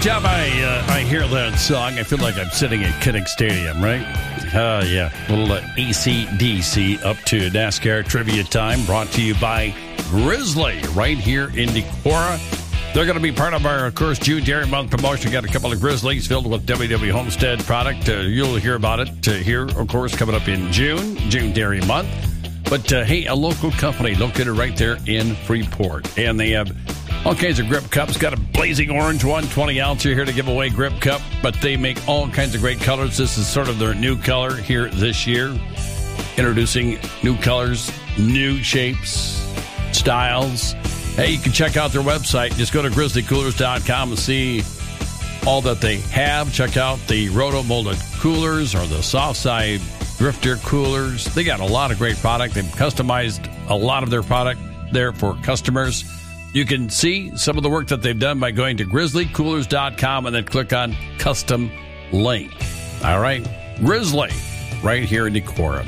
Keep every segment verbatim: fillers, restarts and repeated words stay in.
time I uh, I hear that song, I feel like I'm sitting at Kinnick Stadium, right? Uh, yeah, a little uh, A C D C up to NASCAR Trivia Time, brought to you by Grizzly, right here in Decorah. They're going to be part of our, of course, June Dairy Month promotion. Got a couple of Grizzlies filled with W W Homestead product. Uh, you'll hear about it uh, here, of course, coming up in June, June Dairy Month. But, uh, hey, a local company located right there in Freeport. And they have all kinds of grip cups. Got a blazing orange one, twenty ounce here to give away grip cup. But they make all kinds of great colors. This is sort of their new color here this year. Introducing new colors, new shapes, styles. Hey, you can check out their website. Just go to grizzly coolers dot com and see all that they have. Check out the roto-molded coolers or the soft-side drifter coolers. They got a lot of great product. They've customized a lot of their product there for customers. You can see some of the work that they've done by going to grizzly coolers dot com and then click on Custom Link. All right, Grizzly, right here in Decorah.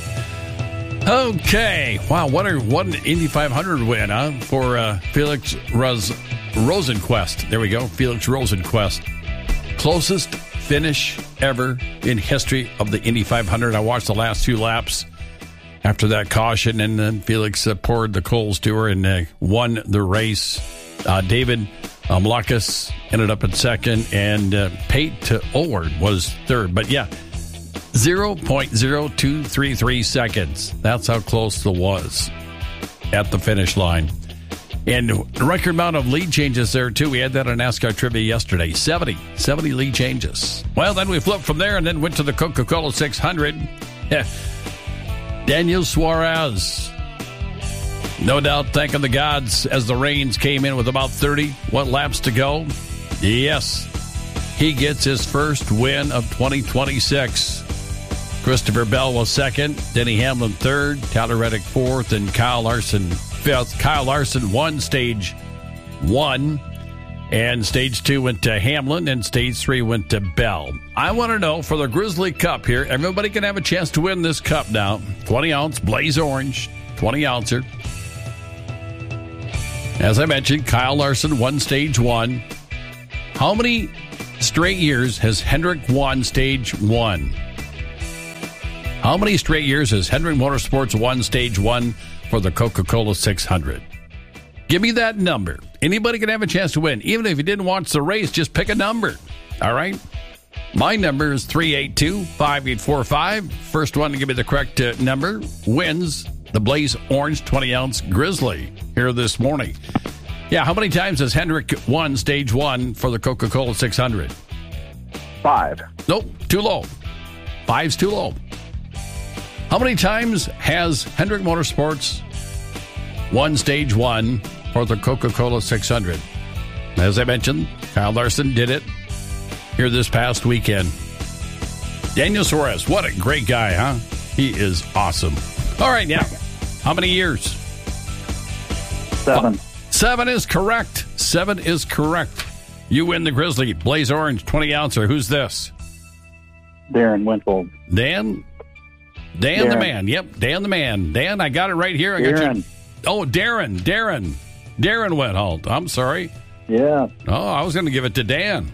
Okay, wow, what a what an Indy five hundred win, huh, for uh, Felix Ros- Rosenquist. There we go, Felix Rosenquist. Closest finish ever in history of the Indy five hundred. I watched the last two laps after that caution, and then Felix uh, poured the coals to her and uh, won the race. Uh, David um, Lucas ended up in second, and uh, Pate Olward was third. But yeah, zero point zero two three three seconds. That's how close it was at the finish line. And the record amount of lead changes there, too. We had that on NASCAR Trivia yesterday. seventy. seventy lead changes. Well, then we flipped from there and then went to the Coca-Cola six hundred. Yeah. Daniel Suarez, no doubt thanking the gods as the rains came in with about thirty what laps to go. Yes, he gets his first win of twenty twenty-six. Christopher Bell was second, Denny Hamlin third, Tyler Reddick fourth, and Kyle Larson fifth. Kyle Larson won stage one, and stage two went to Hamlin, and stage three went to Bell. I want to know, for the Grizzly Cup here, everybody can have a chance to win this cup now. twenty ounce, blaze orange, twenty ouncer. As I mentioned, Kyle Larson won stage one. How many straight years has Hendrick won stage one? How many straight years has Hendrick Motorsports won stage one for the Coca-Cola six hundred? Give me that number. Anybody can have a chance to win. Even if you didn't watch the race, just pick a number. All right? My number is three eight two, five eight four five. First one to give me the correct uh, number wins the Blaze Orange twenty ounce Grizzly here this morning. Yeah, how many times has Hendrick won stage one for the Coca-Cola six hundred? Five. Nope, too low. Five's too low. How many times has Hendrick Motorsports won stage one for the Coca-Cola six hundred? As I mentioned, Kyle Larson did it here this past weekend. Daniel Suarez, what a great guy, huh? He is awesome. All right, now, how many years? Seven. Seven is correct. Seven is correct. You win the Grizzly Blaze Orange twenty ouncer. Who's this? Darren Winfield. Dan? Dan Darren. the man. Yep, Dan the man. Dan, I got it right here. I got Darren. you. Oh, Darren. Darren. Darren went home. I'm sorry. Yeah. Oh, I was going to give it to Dan.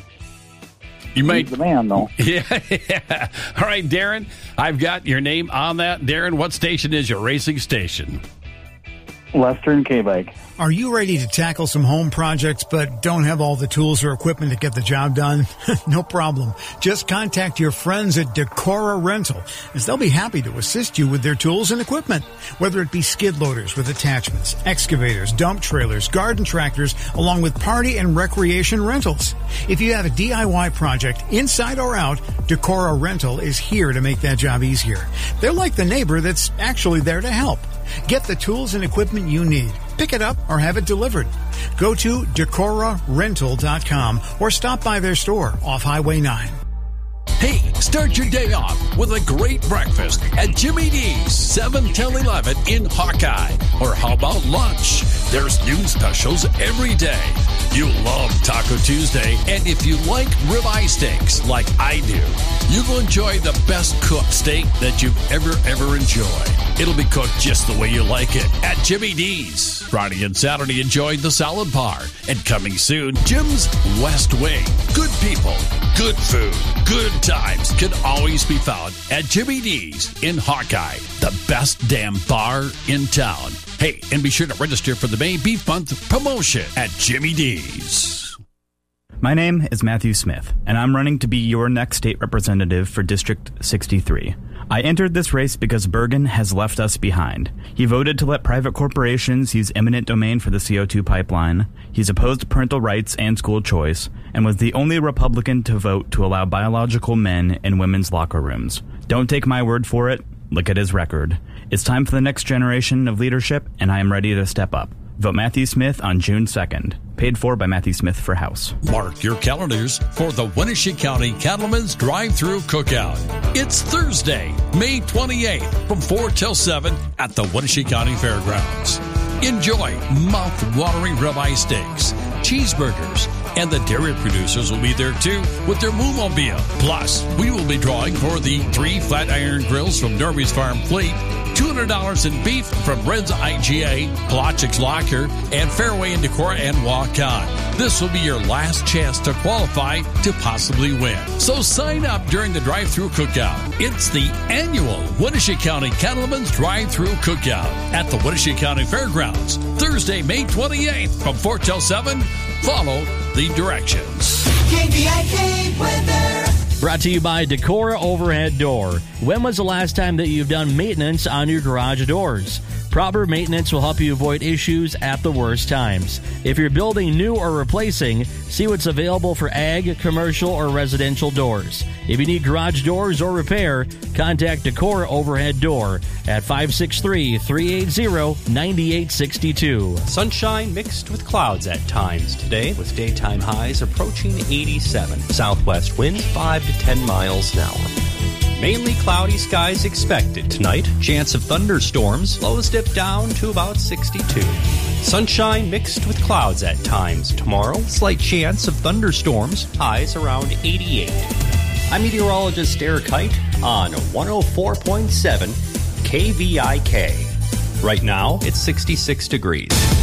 You might. He's the man, though. Yeah, yeah. All right, Darren, I've got your name on that. Darren, what station is your racing station? Western K-Bike. Are you ready to tackle some home projects but don't have all the tools or equipment to get the job done? No problem. Just contact your friends at Decorah Rental, as they'll be happy to assist you with their tools and equipment. Whether it be skid loaders with attachments, excavators, dump trailers, garden tractors, along with party and recreation rentals. If you have a D I Y project, inside or out, Decorah Rental is here to make that job easier. They're like the neighbor that's actually there to help. Get the tools and equipment you need. Pick it up or have it delivered. Go to Decorah Rental dot com or stop by their store off Highway nine. Hey, Start your day off with a great breakfast at Jimmy D's, seven till eleven in Hawkeye. Or how about lunch? There's new specials every day. You love Taco Tuesday, and if you like ribeye steaks like I do, you will enjoy the best cooked steak that you've ever, ever enjoyed. It'll be cooked just the way you like it at Jimmy D's. Friday and Saturday, enjoy the salad bar. And coming soon, Jim's West Wing. Good people, good food, good times can always be found at Jimmy D's in Hawkeye, the best damn bar in town. Hey, and be sure to register for the May Beef Month promotion at Jimmy D's. My name is Matthew Smith, and I'm running to be your next state representative for District sixty-three. I entered this race because Bergen has left us behind. He voted to let private corporations use eminent domain for the C O two pipeline. He's opposed parental rights and school choice, and was the only Republican to vote to allow biological men in women's locker rooms. Don't take my word for it. Look at his record. It's time for the next generation of leadership, and I am ready to step up. Vote Matthew Smith on June second. Paid for by Matthew Smith for House. Mark your calendars for the Wenatchee County Cattlemen's Drive-Thru Cookout. It's Thursday, May twenty-eighth from four till seven at the Wenatchee County Fairgrounds. Enjoy mouth-watering ribeye steaks, cheeseburgers, and the dairy producers will be there too with their moo-mobile. Plus, we will be drawing for the three flat iron grills from Norby's Farm Fleet, two hundred dollars in beef from Red's I G A, Polochik's Locker, and Fairway in Decorah and Walk-On. This will be your last chance to qualify to possibly win. So sign up during the drive-thru cookout. It's the annual Wenatchee County Cattlemen's Drive-Thru Cookout at the Wenatchee County Fairgrounds, Thursday, May twenty-eighth from four till seven. Follow the directions. K V I K weather. Brought to you by Decorah Overhead Door. When was the last time that you've done maintenance on your garage doors? Proper maintenance will help you avoid issues at the worst times. If you're building new or replacing, see what's available for ag, commercial, or residential doors. If you need garage doors or repair, contact Decorah Overhead Door at five six three, three eight zero, nine eight six two. Sunshine mixed with clouds at times today, with daytime highs approaching eighty-seven. Southwest winds five to ten miles an hour. Mainly cloudy skies expected tonight. Chance of thunderstorms. Lows dip down to about sixty-two. Sunshine mixed with clouds at times tomorrow. Slight chance of thunderstorms. Highs around eighty-eight. I'm meteorologist Eric Height on one oh four point seven K V I K. Right now, it's sixty-six degrees.